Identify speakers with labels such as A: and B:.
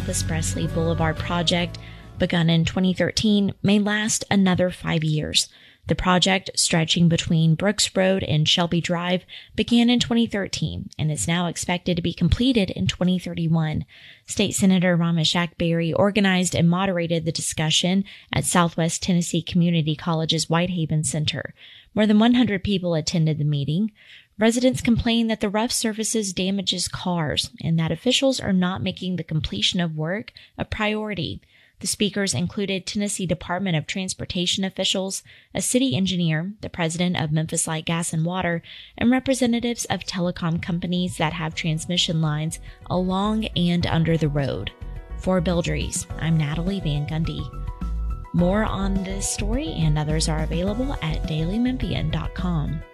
A: Elvis Presley Boulevard project, begun in 2013, may last another 5 years. The project, stretching between Brooks Road and Shelby Drive, began in 2013 and is now expected to be completed in 2031. State Senator Rameshak Berry organized and moderated the discussion at Southwest Tennessee Community College's Whitehaven Center. More than 100 people attended the meeting. Residents complain that the rough surfaces damages cars and that officials are not making the completion of work a priority. The speakers included Tennessee Department of Transportation officials, a city engineer, the president of Memphis Light Gas and Water, and representatives of telecom companies that have transmission lines along and under the road. For Buildries, I'm Natalie Van Gundy. More on this story and others are available at dailymemphian.com.